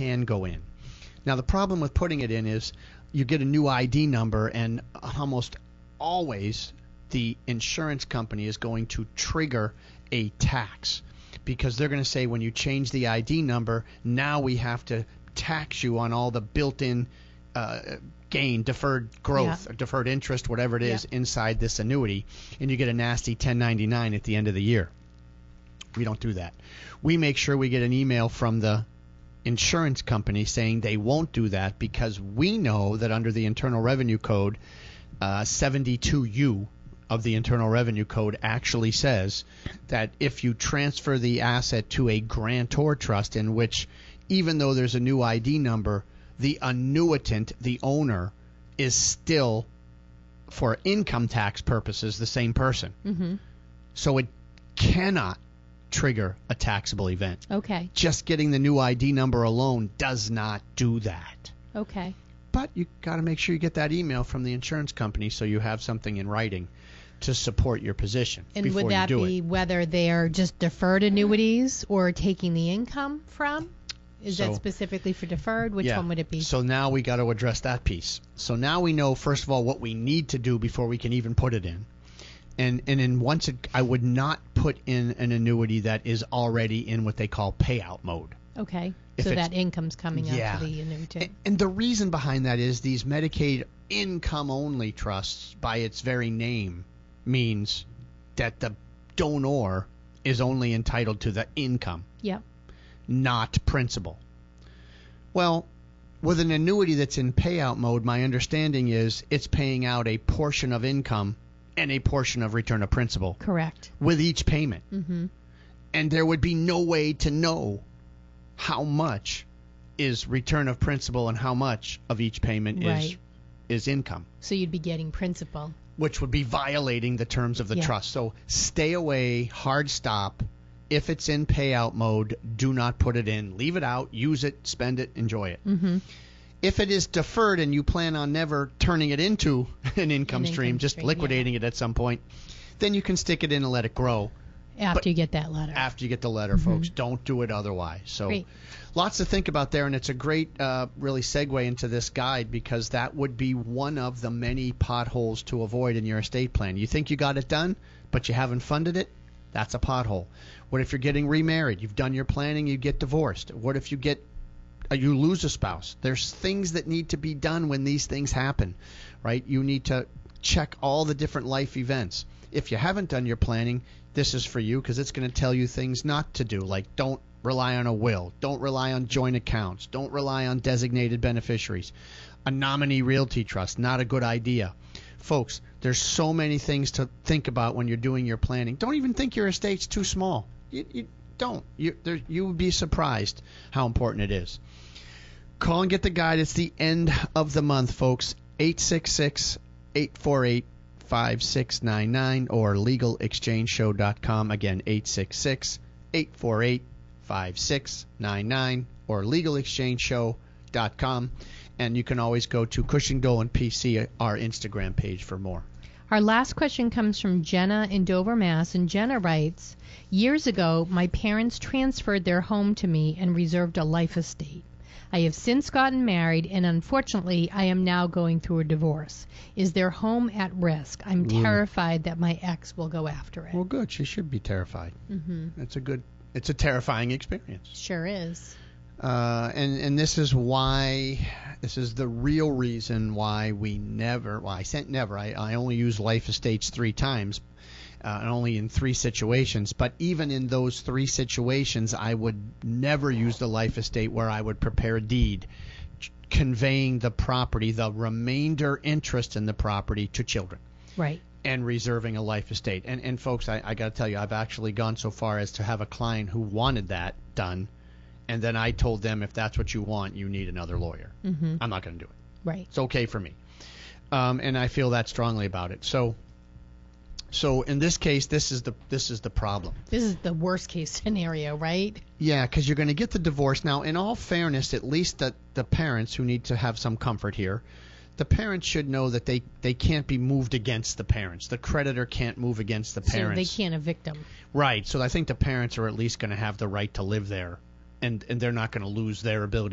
can go in. Now, the problem with putting it in is you get a new ID number, and almost always the insurance company is going to trigger a tax, because they're going to say, when you change the ID number, now we have to tax you on all the built-in gain, deferred growth, or deferred interest, whatever it is, inside this annuity, and you get a nasty 1099 at the end of the year. We don't do that. We make sure we get an email from the insurance company saying they won't do that, because we know that under the Internal Revenue Code, 72U of the Internal Revenue Code actually says that if you transfer the asset to a grantor trust, in which, even though there's a new ID number, the annuitant, the owner, is still, for income tax purposes, the same person. Mm-hmm. So it cannot trigger a taxable event. Okay. Just getting the new ID number alone does not do that. Okay. But you got to make sure you get that email from the insurance company so you have something in writing to support your position. And before would that you do be it. whether they're just deferred annuities or taking the income from? Is that So- specifically for deferred? Which one would it be? So now we got to address that piece. So now we know, first of all, what we need to do before we can even put it in. And then once I would not put in an annuity that is already in what they call payout mode. Okay. If So it's- that income's coming out Yeah. to the annuitant. And the reason behind that is these Medicaid income-only trusts, by its very name, means that the donor is only entitled to the income, Yep. not principal. Well, with an annuity that's in payout mode, my understanding is it's paying out a portion of income and a portion of return of principal Correct. with each payment. Mm-hmm. And there would be no way to know how much is return of principal and how much of each payment Right. is income, So you'd be getting principal. which would be violating the terms of the Yeah. trust. So stay away, hard stop. If it's in payout mode, do not put it in. Leave it out, use it, spend it, enjoy it. Mm-hmm. If it is deferred and you plan on never turning it into an income stream, income just stream, liquidating it at some point, then you can stick it in and let it grow. After you get that letter. After you get the letter, folks. Don't do it otherwise. So Great. lots to think about there, and it's a great really segue into this guide, because that would be one of the many potholes to avoid in your estate plan. You think you got it done, but you haven't funded it? That's a pothole. What if you're getting remarried? You've done your planning, you get divorced. What if you you lose a spouse? There's things that need to be done when these things happen, right? You need to check all the different life events. If you haven't done your planning, this is for you, because it's going to tell you things not to do, like don't rely on a will, don't rely on joint accounts, don't rely on designated beneficiaries. A nominee realty trust, not a good idea. Folks, there's so many things to think about when you're doing your planning. Don't even think your estate's too small. You don't. You would be surprised how important it is. Call and get the guide. It's the end of the month, folks. 866-848-5699 or legalexchangeshow.com. Again, 866-848-5699 or legalexchangeshow.com. And you can always go to Cushing Dolan PC, our Instagram page, for more. Our last question comes from Jenna in Dover, Mass. And Jenna writes, years ago, my parents transferred their home to me and reserved a life estate. I have since gotten married, and unfortunately, I am now going through a divorce. Is their home at risk? I'm terrified that my ex will go after it. Well, good. She should be terrified. Mm-hmm. It's a terrifying experience. Sure is. And this is the real reason why I only use life estates 3 times, and only in 3 situations. But even in those 3 situations, I would never use the life estate where I would prepare a deed conveying the property, the remainder interest in the property, to children. Right. And reserving a life estate. And folks, I got to tell you, I've actually gone so far as to have a client who wanted that done. And then I told them, if that's what you want, you need another lawyer. Mm-hmm. I'm not going to do it. Right. It's okay for me. And I feel that strongly about it. So in this case, this is the problem. This is the worst case scenario, right? Yeah, because you're going to get the divorce. Now, in all fairness, at least the parents who need to have some comfort here, the parents should know that they can't be moved against the parents. The creditor can't move against the parents. So they can't evict them. Right. So I think the parents are at least going to have the right to live there. And they're not going to lose their ability